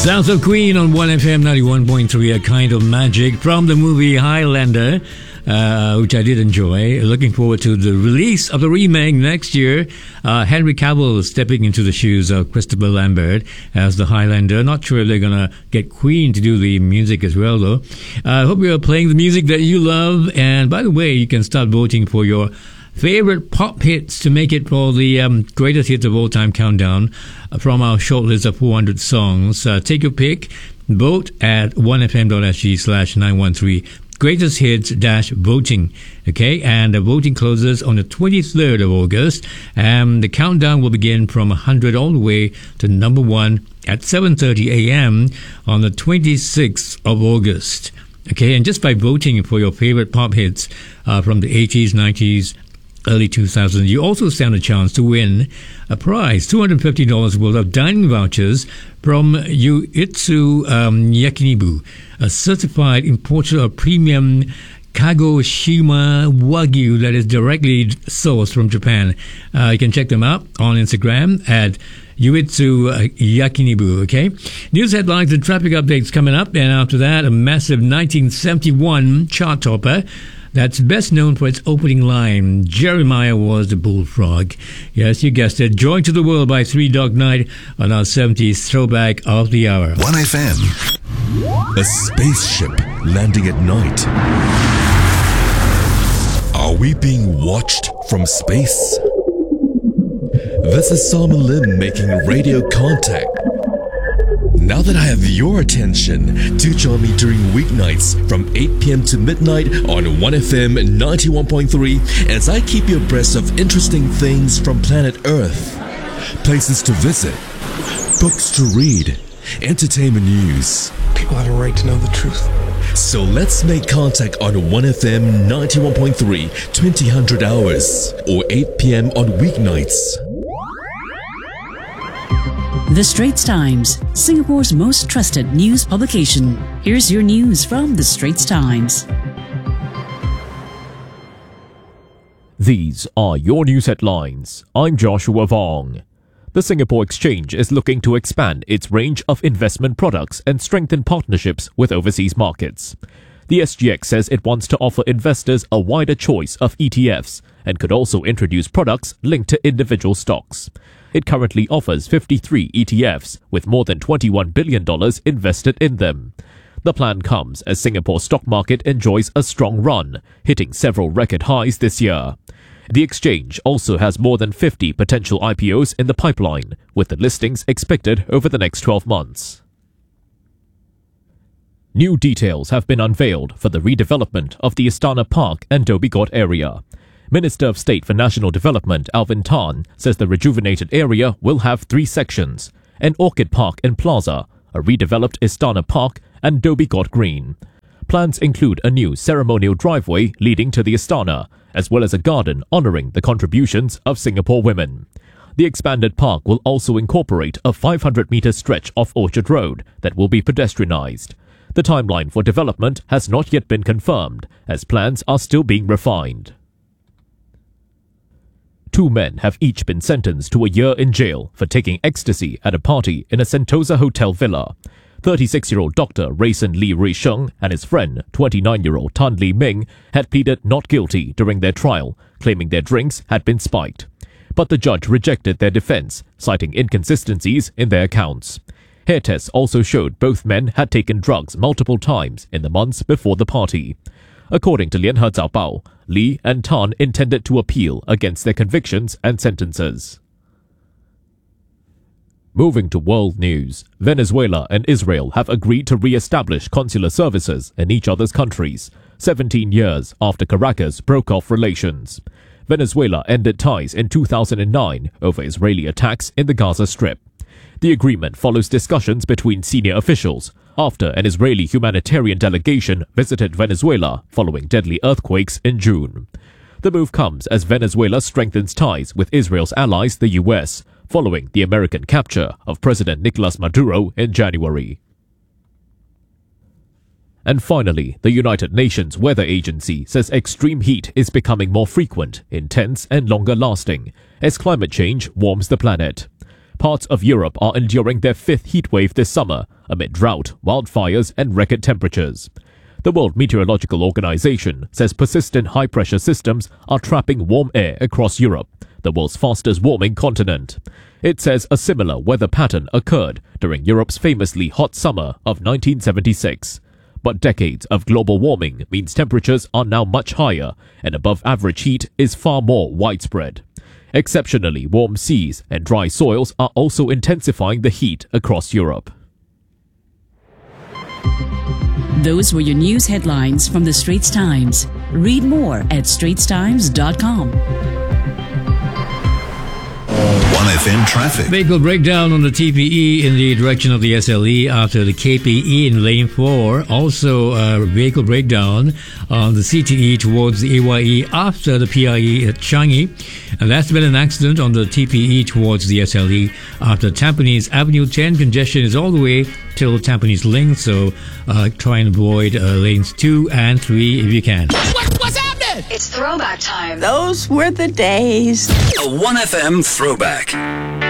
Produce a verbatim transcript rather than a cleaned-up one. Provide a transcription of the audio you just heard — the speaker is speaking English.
Sounds of Queen on one F M ninety-one point three, A Kind of Magic from the movie Highlander, uh, which I did enjoy. Looking forward to the release of the remake next year. Uh, Henry Cavill stepping into the shoes of Christopher Lambert as the Highlander. Not sure if they're going to get Queen to do the music as well, though. I uh, hope you're playing the music that you love. And by the way, you can start voting for your favorite pop hits to make it for the um, greatest hits of all time countdown from our short list of four hundred songs. Uh, take your pick. Vote at one f m dot s g slash nine one three. Greatest hits dash voting. Okay, and the voting closes on the twenty-third of August, and the countdown will begin from one hundred all the way to number one at seven thirty a.m. on the twenty-sixth of August. Okay, and just by voting for your favorite pop hits uh, from the eighties, nineties, early two thousands, you also stand a chance to win a prize, two hundred fifty dollars worth of dining vouchers from Yuitsu um, Yakinibu, a certified importer of premium Kagoshima Wagyu that is directly sourced from Japan. Uh, you can check them out on Instagram at Yuitsu Yakinibu, okay? News headlines and traffic updates coming up, and after that, a massive nineteen seventy-one chart topper that's best known for its opening line, Jeremiah was the bullfrog. Yes, you guessed it. Joy to the World by Three Dog Night on our seventies throwback of the hour. one F M. A spaceship landing at night. Are we being watched from space? This is Simon Lim making radio contact. Now that I have your attention, do join me during weeknights from eight p.m. to midnight on one F M ninety-one point three as I keep you abreast of interesting things from planet Earth. Places to visit, books to read, entertainment news. People have a right to know the truth. So let's make contact on one F M ninety-one point three, twenty hundred hours, or eight p.m. on weeknights. The Straits Times, Singapore's most trusted news publication. Here's your news from The Straits Times. These are your news headlines. I'm Joshua Vong. The Singapore Exchange is looking to expand its range of investment products and strengthen partnerships with overseas markets. The S G X says it wants to offer investors a wider choice of E T Fs and could also introduce products linked to individual stocks. It currently offers fifty-three E T Fs with more than twenty-one billion dollars invested in them. The plan comes as Singapore's stock market enjoys a strong run, hitting several record highs this year. The exchange also has more than fifty potential I P Os in the pipeline, with the listings expected over the next twelve months. New details have been unveiled for the redevelopment of the Istana Park and Dhoby Ghaut area. Minister of State for National Development Alvin Tan says the rejuvenated area will have three sections: an orchid park and plaza, a redeveloped Istana Park, and Dhoby Ghaut Green. Plans include a new ceremonial driveway leading to the Istana, as well as a garden honouring the contributions of Singapore women. The expanded park will also incorporate a five hundred metre stretch of Orchard Road that will be pedestrianised. The timeline for development has not yet been confirmed, as plans are still being refined. Two men have each been sentenced to a year in jail for taking ecstasy at a party in a Sentosa hotel villa. thirty-six-year-old Doctor Rayson Lee Rui Sheng and his friend, twenty-nine-year-old Tan Li Ming, had pleaded not guilty during their trial, claiming their drinks had been spiked. But the judge rejected their defense, citing inconsistencies in their accounts. Hair tests also showed both men had taken drugs multiple times in the months before the party. According to Lianhe Zaobao, Li and Tan intended to appeal against their convictions and sentences. Moving to world news, Venezuela and Israel have agreed to re-establish consular services in each other's countries, seventeen years after Caracas broke off relations. Venezuela ended ties in two thousand nine over Israeli attacks in the Gaza Strip. The agreement follows discussions between senior officials after an Israeli humanitarian delegation visited Venezuela following deadly earthquakes in June. The move comes as Venezuela strengthens ties with Israel's allies, the U S, following the American capture of President Nicolas Maduro in January. And finally, the United Nations Weather Agency says extreme heat is becoming more frequent, intense and longer lasting as climate change warms the planet. Parts of Europe are enduring their fifth heatwave this summer amid drought, wildfires, and record temperatures. The World Meteorological Organization says persistent high-pressure systems are trapping warm air across Europe, the world's fastest warming continent. It says a similar weather pattern occurred during Europe's famously hot summer of nineteen seventy-six. But decades of global warming means temperatures are now much higher and above-average heat is far more widespread. Exceptionally warm seas and dry soils are also intensifying the heat across Europe. Those were your news headlines from the Straits Times. Read more at straits times dot com. one F M traffic. Vehicle breakdown on the T P E in the direction of the S L E after the K P E in lane four. Also, uh, vehicle breakdown on the C T E towards the A Y E after the P I E at Changi. And that's been an accident on the T P E towards the S L E after Tampines Avenue ten. Congestion is all the way till Tampines Link, so uh, try and avoid uh, lanes two and three if you can. What, what's happening? It's throwback time. Those were the days. A one F M throwback.